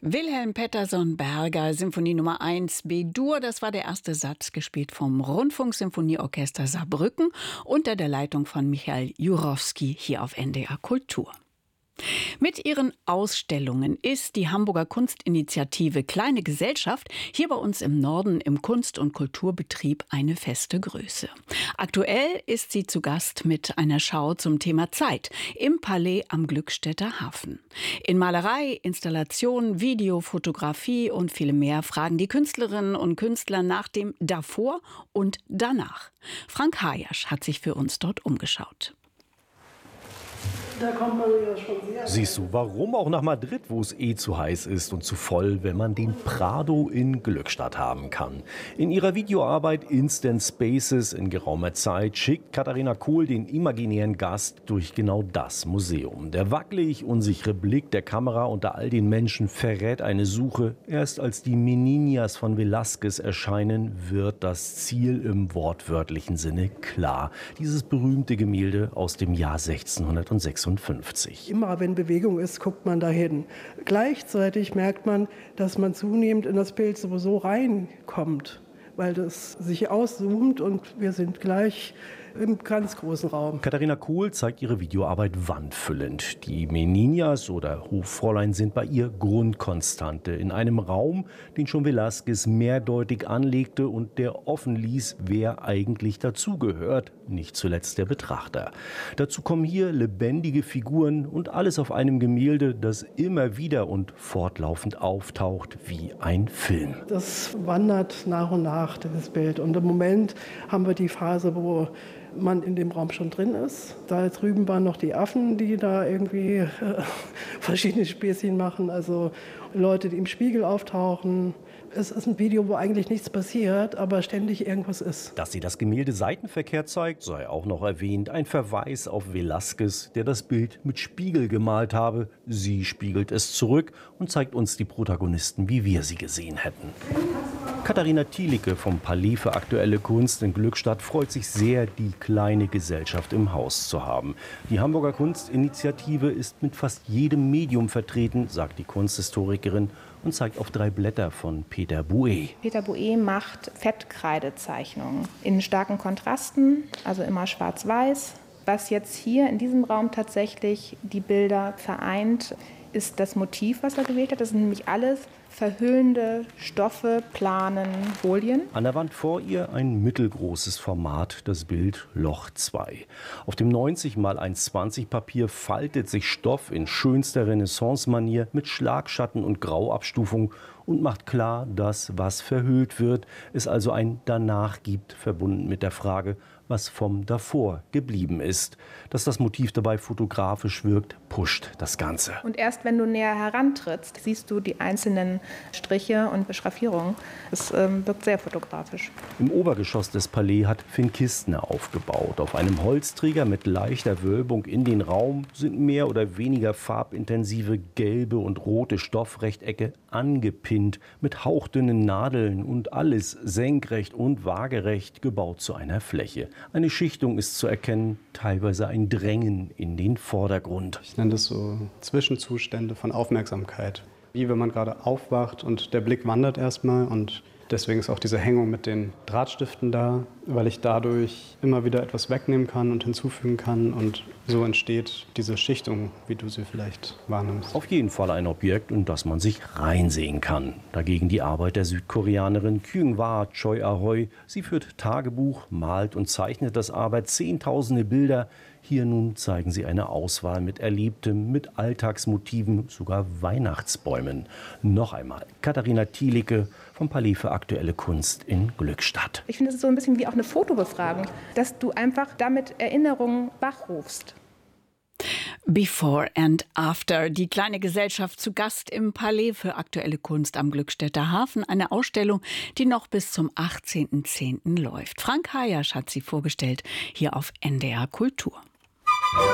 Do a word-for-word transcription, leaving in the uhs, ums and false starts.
Wilhelm Pettersson Berger, Symphonie Nummer eins B-Dur, das war der erste Satz, gespielt vom Rundfunksymphonieorchester Saarbrücken unter der Leitung von Michael Jurowski hier auf N D R Kultur. Mit ihren Ausstellungen ist die Hamburger Kunstinitiative Kleine Gesellschaft hier bei uns im Norden im Kunst- und Kulturbetrieb eine feste Größe. Aktuell ist sie zu Gast mit einer Schau zum Thema Zeit im Palais am Glückstädter Hafen. In Malerei, Installation, Video, Fotografie und viel mehr fragen die Künstlerinnen und Künstler nach dem Davor und Danach. Frank Hayasch hat sich für uns dort umgeschaut. Da kommt man ja schon sehr. Siehst du, warum auch nach Madrid, wo es eh zu heiß ist und zu voll, wenn man den Prado in Glückstadt haben kann. In ihrer Videoarbeit Instant Spaces in geraumer Zeit schickt Katharina Kohl den imaginären Gast durch genau das Museum. Der wackelig unsichere Blick der Kamera unter all den Menschen verrät eine Suche. Erst als die Meninas von Velázquez erscheinen, wird das Ziel im wortwörtlichen Sinne klar. Dieses berühmte Gemälde aus dem Jahr sechzehnhundertsechsundfünfzig. Immer wenn Bewegung ist, guckt man dahin. Gleichzeitig merkt man, dass man zunehmend in das Bild sowieso reinkommt, weil das sich auszoomt und wir sind gleich im ganz großen Raum. Katharina Kohl zeigt ihre Videoarbeit wandfüllend. Die Meninas oder Hoffräulein sind bei ihr Grundkonstante in einem Raum, den schon Velázquez mehrdeutig anlegte und der offen ließ, wer eigentlich dazugehört, nicht zuletzt der Betrachter. Dazu kommen hier lebendige Figuren und alles auf einem Gemälde, das immer wieder und fortlaufend auftaucht wie ein Film. Das wandert nach und nach, das Bild. Und im Moment haben wir die Phase, wo man in dem Raum schon drin ist. Da drüben waren noch die Affen, die da irgendwie äh, verschiedene Späßchen machen, also Leute, die im Spiegel auftauchen. Es ist ein Video, wo eigentlich nichts passiert, aber ständig irgendwas ist. Dass sie das Gemälde seitenverkehrt zeigt, sei auch noch erwähnt. Ein Verweis auf Velázquez, der das Bild mit Spiegel gemalt habe. Sie spiegelt es zurück und zeigt uns die Protagonisten, wie wir sie gesehen hätten. Katharina Thielicke vom Palais für aktuelle Kunst in Glückstadt freut sich sehr, die Kleine Gesellschaft im Haus zu haben. Die Hamburger Kunstinitiative ist mit fast jedem Medium vertreten, sagt die Kunsthistorikerin und zeigt auf drei Blätter von Peter Bouet. Peter Bouet macht Fettkreidezeichnungen in starken Kontrasten, also immer schwarz-weiß. Was jetzt hier in diesem Raum tatsächlich die Bilder vereint, ist das Motiv, was er gewählt hat. Das sind nämlich alles verhüllende Stoffe, Planen, Folien. An der Wand vor ihr ein mittelgroßes Format, das Bild Loch zwei. Auf dem neunzig mal eins zwanzig Papier faltet sich Stoff in schönster Renaissance-Manier mit Schlagschatten und Grauabstufung und macht klar, dass was verhüllt wird, es also ein Danach gibt, verbunden mit der Frage, was vom Davor geblieben ist. Dass das Motiv dabei fotografisch wirkt, pusht das Ganze. Und erst wenn du näher herantrittst, siehst du die einzelnen Striche und Beschraffierungen. Es ähm, wirkt sehr fotografisch. Im Obergeschoss des Palais hat Finn Kistner aufgebaut. Auf einem Holzträger mit leichter Wölbung in den Raum sind mehr oder weniger farbintensive gelbe und rote Stoffrechtecke angepinnt mit hauchdünnen Nadeln und alles senkrecht und waagerecht gebaut zu einer Fläche. Eine Schichtung ist zu erkennen, teilweise ein Drängen in den Vordergrund. Ich nenne das so Zwischenzustände von Aufmerksamkeit. Wie wenn man gerade aufwacht und der Blick wandert erstmal, und deswegen ist auch diese Hängung mit den Drahtstiften da, weil ich dadurch immer wieder etwas wegnehmen kann und hinzufügen kann, und so entsteht diese Schichtung, wie du sie vielleicht wahrnimmst. Auf jeden Fall ein Objekt, in das man sich reinsehen kann. Dagegen die Arbeit der Südkoreanerin Kyung-Hwa Choi Ahoy. Sie führt Tagebuch, malt und zeichnet das aber zehntausende Bilder. Hier nun zeigen sie eine Auswahl mit Erlebtem, mit Alltagsmotiven, sogar Weihnachtsbäumen. Noch einmal Katharina Thielicke vom Palais für aktuelle Kunst in Glückstadt. Ich finde, es ist so ein bisschen wie auch eine Fotobefragung, dass du einfach damit Erinnerungen wachrufst. Before and After. Die Kleine Gesellschaft zu Gast im Palais für aktuelle Kunst am Glückstädter Hafen. Eine Ausstellung, die noch bis zum achtzehnten zehnten läuft. Frank Hayasch hat sie vorgestellt, hier auf N D R Kultur.